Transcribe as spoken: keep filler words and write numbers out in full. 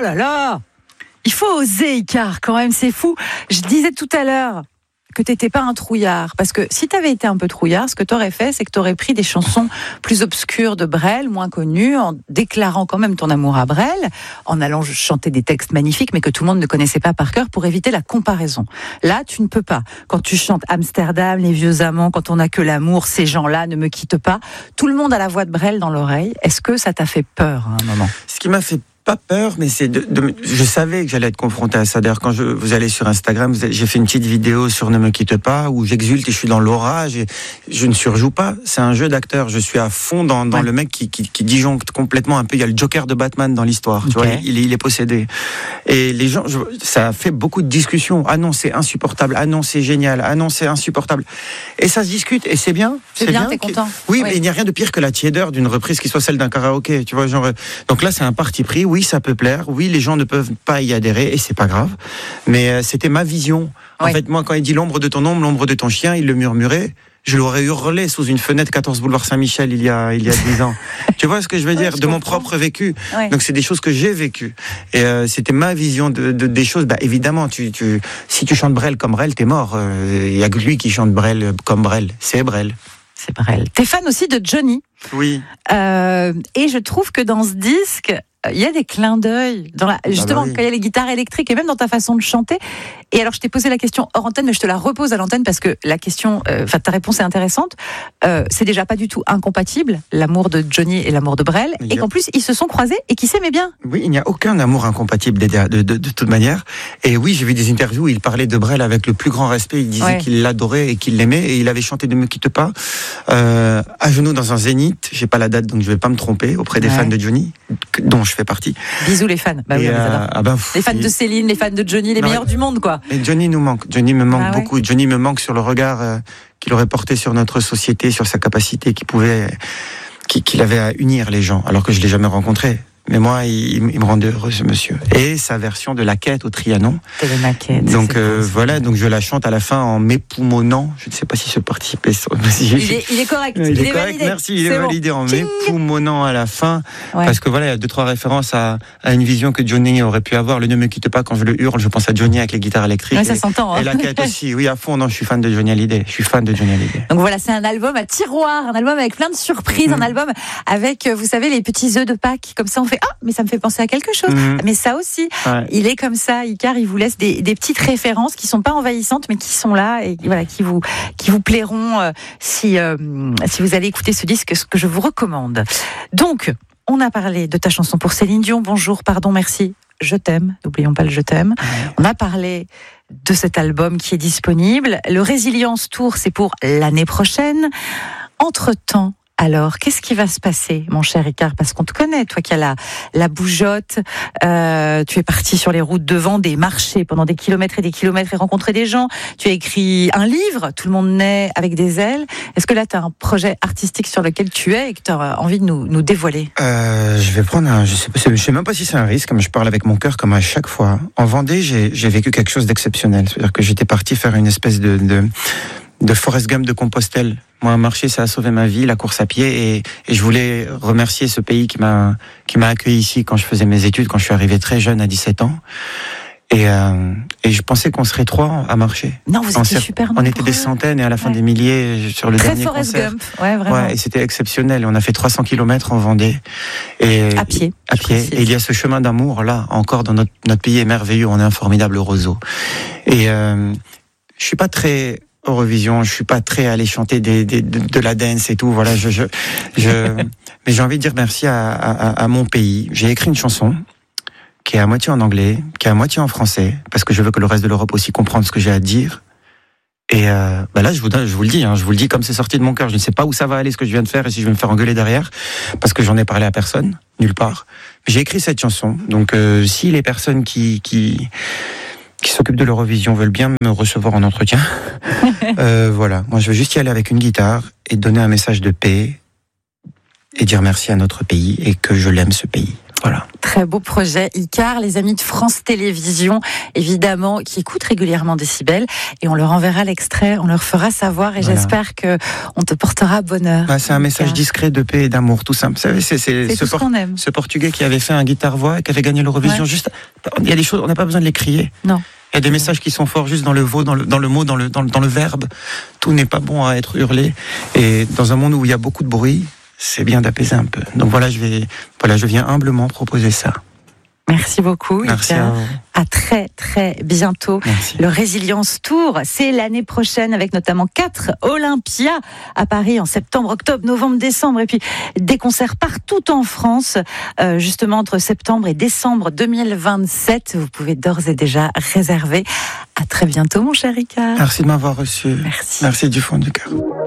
là là, il faut oser, Icare, quand même, c'est fou. Je disais tout à l'heure que t'étais pas un trouillard, parce que si t'avais été un peu trouillard, ce que t'aurais fait, c'est que t'aurais pris des chansons plus obscures de Brel, moins connues, en déclarant quand même ton amour à Brel, en allant chanter des textes magnifiques, mais que tout le monde ne connaissait pas par cœur, pour éviter la comparaison. Là, tu ne peux pas. Quand tu chantes Amsterdam, les vieux amants, quand on n'a que l'amour, ces gens-là ne me quittent pas, tout le monde a la voix de Brel dans l'oreille. Est-ce que ça t'a fait peur à un moment ? Ce qui m'a fait pas peur, mais c'est de, de, je savais que j'allais être confronté à ça. D'ailleurs, quand je, vous allez sur Instagram, vous avez, j'ai fait une petite vidéo sur Ne me quitte pas, où j'exulte et je suis dans l'orage et je ne surjoue pas. C'est un jeu d'acteur. Je suis à fond dans, dans ouais. le mec qui, qui, qui disjoncte complètement un peu. Il y a le Joker de Batman dans l'histoire. Okay. Tu vois, il, il est possédé. Et les gens, je, ça a fait beaucoup de discussions. Ah non, c'est insupportable. Ah non, c'est génial. Ah non, c'est insupportable. Et ça se discute et c'est bien. C'est, c'est bien, bien, t'es content. Oui, oui, mais il n'y a rien de pire que la tiédeur d'une reprise qui soit celle d'un karaoké. Tu vois, genre. Donc là, c'est un parti pris. Oui, ça peut plaire. Oui, les gens ne peuvent pas y adhérer et c'est pas grave. Mais euh, c'était ma vision. En oui. fait, moi, quand il dit l'ombre de ton ombre, l'ombre de ton chien, il le murmurait. Je l'aurais hurlé sous une fenêtre quatorze boulevard Saint-Michel il y a il y a dix ans. Tu vois ce que je veux dire, ouais, je de comprends. Mon propre vécu. Ouais. Donc c'est des choses que j'ai vécues. Et euh, c'était ma vision de, de des choses. Bah évidemment, tu tu si tu chantes Brel comme Brel, t'es mort. Il euh, y a que lui qui chante Brel comme Brel. C'est Brel. C'est Brel. T'es fan aussi de Johnny. Oui. Euh, et je trouve que dans ce disque, il y a des clins d'œil, dans la, justement, ah bah oui. quand il y a les guitares électriques et même dans ta façon de chanter. Et alors, je t'ai posé la question hors antenne, mais je te la repose à l'antenne parce que la question, enfin, euh, ta réponse est intéressante. Euh, c'est déjà pas du tout incompatible, l'amour de Johnny et l'amour de Brel, a... et qu'en plus, ils se sont croisés et qu'ils s'aimaient bien. Oui, il n'y a aucun amour incompatible de, de, de, de toute manière. Et oui, j'ai vu des interviews où il parlait de Brel avec le plus grand respect. Il disait ouais. qu'il l'adorait et qu'il l'aimait, et il avait chanté Ne me quitte pas, euh, à genoux dans un zénith. J'ai pas la date, donc je vais pas me tromper, auprès des ouais. fans de Johnny, dont je fais partie. Bisous les fans. Bah oui, on les adore. Ah ben, les fans de Céline, les fans de Johnny, les non, meilleurs ouais. du monde, quoi. Et Johnny nous manque. Johnny me manque ah ouais. beaucoup. Johnny me manque sur le regard euh, qu'il aurait porté sur notre société, sur sa capacité qu'il pouvait, qu'il avait à unir les gens, alors que je l'ai jamais rencontré. Mais moi, il, il me rendait heureux, ce monsieur. Et sa version de la quête au Trianon. C'est le maquette. Donc euh, voilà, donc je la chante à la fin en m'époumonnant. Je ne sais pas si je participais. Sur... Il, est, il est correct. Il, il est, est correct. Validé. Merci. Il c'est est bon. validé en Ting. m'époumonnant à la fin, ouais. parce que voilà, il y a deux trois références à, à une vision que Johnny aurait pu avoir. Le Ne me quitte pas, quand je le hurle, je pense à Johnny avec les guitares électriques. Ouais, ça et, s'entend. Hein. Et la quête aussi. Oui, à fond. Non, je suis fan de Johnny Hallyday. Je suis fan de Johnny Hallyday. Donc voilà, c'est un album à tiroir, un album avec plein de surprises, mmh. un album avec, vous savez, les petits œufs de Pâques. Comme ça, on fait ah, mais ça me fait penser à quelque chose. Mmh. Mais ça aussi, ouais. il est comme ça, Icare, il vous laisse des, des petites références qui sont pas envahissantes, mais qui sont là et voilà, qui vous, qui vous plairont euh, si, euh, si vous allez écouter ce disque, ce que je vous recommande. Donc, on a parlé de ta chanson pour Céline Dion. Bonjour, pardon, merci. Je t'aime. N'oublions pas le Je t'aime. Ouais. On a parlé de cet album qui est disponible. Le Résilience Tour, c'est pour l'année prochaine. Entre-temps, alors, qu'est-ce qui va se passer, mon cher Icare ? Parce qu'on te connaît, toi qui as la, la bougeotte, euh, tu es parti sur les routes de Vendée, marcher pendant des kilomètres et des kilomètres et rencontrer des gens. Tu as écrit un livre, Tout le monde naît avec des ailes. Est-ce que là, tu as un projet artistique sur lequel tu es et que tu as envie de nous, nous dévoiler ? euh, Je vais prendre un... Je sais, pas, je sais même pas si c'est un risque, mais je parle avec mon cœur comme à chaque fois. En Vendée, j'ai, j'ai vécu quelque chose d'exceptionnel. C'est-à-dire que j'étais parti faire une espèce de... de... de Forrest Gump de Compostelle. Moi, marcher, ça a sauvé ma vie, la course à pied, et, et je voulais remercier ce pays qui m'a, qui m'a accueilli ici quand je faisais mes études, quand je suis arrivé très jeune, à dix-sept ans. Et, euh, et je pensais qu'on serait trois à marcher. Non, vous étiez super nombreux. On était des centaines et à la fin ouais. des milliers sur le très dernier Forrest concert. Gump. Ouais, vraiment. Ouais, et c'était exceptionnel. On a fait trois cents kilomètres en Vendée. Et, à pied. À pied. Et il y a ce chemin d'amour, là, encore dans notre, notre pays est merveilleux. On est un formidable roseau. Et euh, je suis pas très... Eurovision, je suis pas très allé chanter des, des, de, de la dance et tout. Voilà, je, je, je mais j'ai envie de dire merci à, à, à mon pays. J'ai écrit une chanson qui est à moitié en anglais, qui est à moitié en français, parce que je veux que le reste de l'Europe aussi comprenne ce que j'ai à dire. Et euh, bah là, je vous, je vous le dis, hein, je vous le dis comme c'est sorti de mon cœur. Je ne sais pas où ça va aller, ce que je viens de faire, et si je vais me faire engueuler derrière, parce que j'en ai parlé à personne, nulle part. J'ai écrit cette chanson, donc euh, si les personnes qui qui qui s'occupent de l'Eurovision veulent bien me recevoir en entretien. euh, voilà, moi je veux juste y aller avec une guitare et donner un message de paix et dire merci à notre pays et que je l'aime ce pays. Voilà. Très beau projet, Icar, les amis de France Télévisions, évidemment, qui écoutent régulièrement Décibel, et on leur enverra l'extrait, on leur fera savoir, et voilà. J'espère que on te portera bonheur. Bah, c'est un message Icar. Discret de paix et d'amour, tout simple. Vous savez, c'est, c'est, c'est ce, tout ce qu'on aime. ce Portugais qui avait fait un guitare-voix et qui avait gagné l'Eurovision. Ouais. Juste, il y a des choses, on n'a pas besoin de les crier. Non. Il y a des messages qui sont forts juste dans le mot, dans le, dans le mot, dans le, dans le, dans le verbe. Tout n'est pas bon à être hurlé. Et dans un monde où il y a beaucoup de bruit, c'est bien d'apaiser un peu. Donc voilà, je vais, voilà, je viens humblement proposer ça. Merci beaucoup. Merci à, à très très bientôt. Merci. Le Résilience Tour, c'est l'année prochaine avec notamment quatre Olympia à Paris en septembre, octobre, novembre, décembre, et puis des concerts partout en France, euh, justement entre septembre et décembre deux mille vingt-sept. Vous pouvez d'ores et déjà réserver. À très bientôt, mon cher Icar. Merci de m'avoir reçu. Merci. Merci du fond du cœur.